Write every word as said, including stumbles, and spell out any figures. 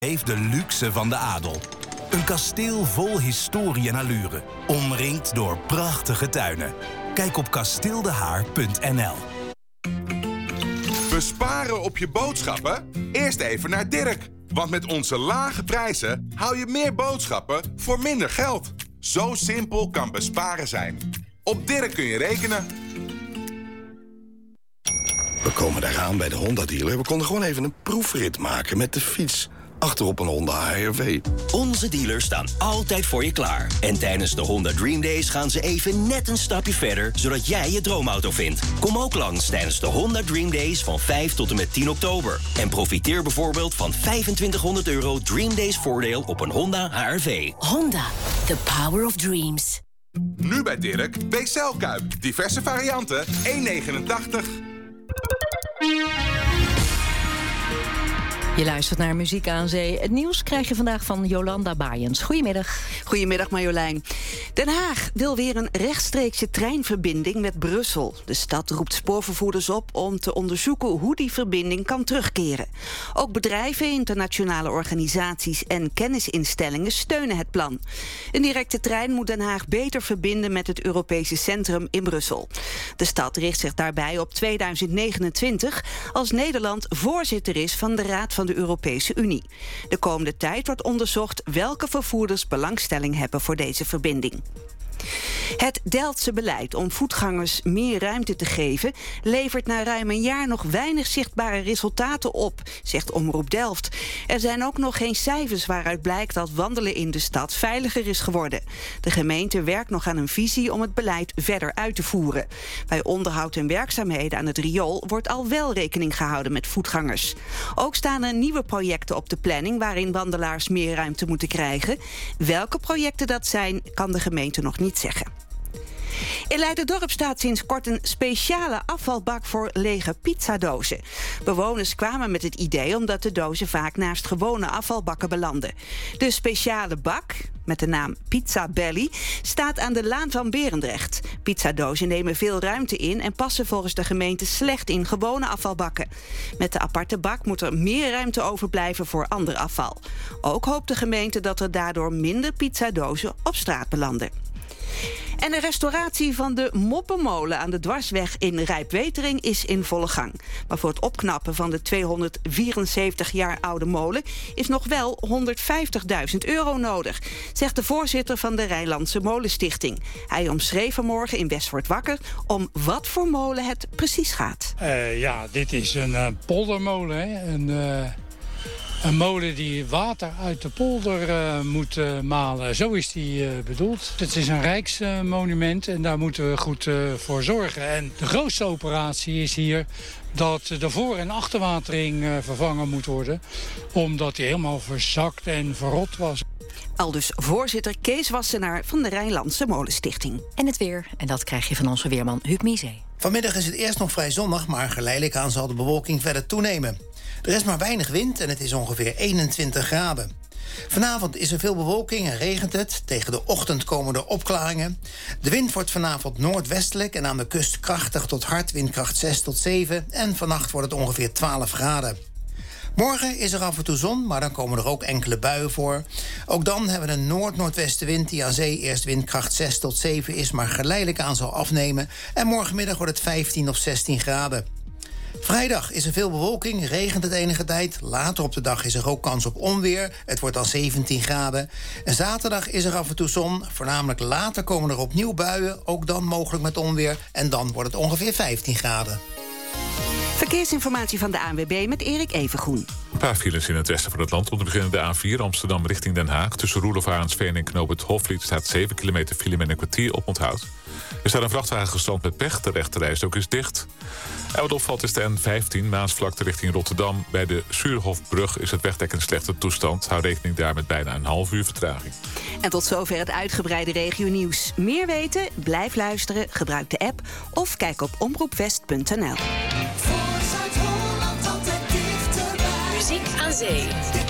heeft de luxe van de adel. Een kasteel vol historie en allure, omringd door prachtige tuinen. Kijk op kasteeldehaar punt n l. Besparen op je boodschappen? Eerst even naar Dirk. Want met onze lage prijzen hou je meer boodschappen voor minder geld. Zo simpel kan besparen zijn. Op Dirk kun je rekenen. We komen daaraan bij de Honda-dealer. We konden gewoon even een proefrit maken met de fiets. Achterop een Honda H R V. Onze dealers staan altijd voor je klaar. En tijdens de Honda Dream Days gaan ze even net een stapje verder, zodat jij je droomauto vindt. Kom ook langs tijdens de Honda Dream Days van vijf tot en met tien oktober. En profiteer bijvoorbeeld van vijfentwintighonderd euro Dream Days voordeel op een Honda H R V. Honda, the power of dreams. Nu bij Dirk, B C L-kuip. Diverse varianten, één negenentachtig. Je luistert naar Muziek aan Zee. Het nieuws krijg je vandaag van Jolanda Baaiens. Goedemiddag. Goedemiddag Marjolein. Den Haag wil weer een rechtstreekse treinverbinding met Brussel. De stad roept spoorvervoerders op om te onderzoeken hoe die verbinding kan terugkeren. Ook bedrijven, internationale organisaties en kennisinstellingen steunen het plan. Een directe trein moet Den Haag beter verbinden met het Europese centrum in Brussel. De stad richt zich daarbij op tweeduizend negenentwintig als Nederland voorzitter is van de Raad van de Europese Unie. De komende tijd wordt onderzocht welke vervoerders belangstelling hebben voor deze verbinding. Het Delftse beleid om voetgangers meer ruimte te geven levert na ruim een jaar nog weinig zichtbare resultaten op, zegt Omroep Delft. Er zijn ook nog geen cijfers waaruit blijkt dat wandelen in de stad veiliger is geworden. De gemeente werkt nog aan een visie om het beleid verder uit te voeren. Bij onderhoud en werkzaamheden aan het riool wordt al wel rekening gehouden met voetgangers. Ook staan er nieuwe projecten op de planning waarin wandelaars meer ruimte moeten krijgen. Welke projecten dat zijn, kan de gemeente nog niet zeggen. In Leiderdorp staat sinds kort een speciale afvalbak voor lege pizzadozen. Bewoners kwamen met het idee omdat de dozen vaak naast gewone afvalbakken belanden. De speciale bak, met de naam Pizza Belly, staat aan de Laan van Berendrecht. Pizzadozen nemen veel ruimte in en passen volgens de gemeente slecht in gewone afvalbakken. Met de aparte bak moet er meer ruimte overblijven voor ander afval. Ook hoopt de gemeente dat er daardoor minder pizzadozen op straat belanden. En de restauratie van de Moppenmolen aan de Dwarsweg in Rijpwetering is in volle gang. Maar voor het opknappen van de tweehonderdvierenzeventig jaar oude molen is nog wel honderdvijftigduizend euro nodig, zegt de voorzitter van de Rijnlandse Molenstichting. Hij omschreef vanmorgen in West wordt wakker om wat voor molen het precies gaat. Uh, ja, dit is een uh, poldermolen, hè? Een, uh... Een molen die water uit de polder uh, moet uh, malen. Zo is die uh, bedoeld. Het is een rijksmonument uh, en daar moeten we goed uh, voor zorgen. En de grootste operatie is hier dat de voor- en achterwatering uh, vervangen moet worden, omdat die helemaal verzakt en verrot was. Aldus voorzitter Kees Wassenaar van de Rijnlandse Molenstichting. En het weer, en dat krijg je van onze weerman Huub Mieze. Vanmiddag is het eerst nog vrij zonnig, maar geleidelijk aan zal de bewolking verder toenemen. Er is maar weinig wind en het is ongeveer eenentwintig graden. Vanavond is er veel bewolking en regent het. Tegen de ochtend komen er opklaringen. De wind wordt vanavond noordwestelijk en aan de kust krachtig tot hard, windkracht zes tot zeven. En vannacht wordt het ongeveer twaalf graden. Morgen is er af en toe zon, maar dan komen er ook enkele buien voor. Ook dan hebben we een noord-noordwestenwind die aan zee eerst windkracht zes tot zeven is, maar geleidelijk aan zal afnemen. En morgenmiddag wordt het vijftien of zestien graden. Vrijdag is er veel bewolking, regent het enige tijd. Later op de dag is er ook kans op onweer. Het wordt dan zeventien graden. En zaterdag is er af en toe zon. Voornamelijk later komen er opnieuw buien. Ook dan mogelijk met onweer. En dan wordt het ongeveer vijftien graden. Verkeersinformatie van de A N W B met Erik Evengroen. Een paar files in het westen van het land. Om te beginnen de A vier Amsterdam richting Den Haag. Tussen Roelof Arendsveen en Knoop het Hofvliet staat zeven kilometer file met een kwartier op onthoud. Er staat een vrachtwagen gestrand met pech. De rechterrijstrook is dicht. En wat opvalt is de N vijftien Maasvlakte richting Rotterdam. Bij de Suurhofbrug is het wegdek in slechte toestand. Hou rekening daar met bijna een half uur vertraging. En tot zover het uitgebreide regionieuws. Meer weten? Blijf luisteren, gebruik de app of kijk op omroepwest punt n l. Muziek aan Zee.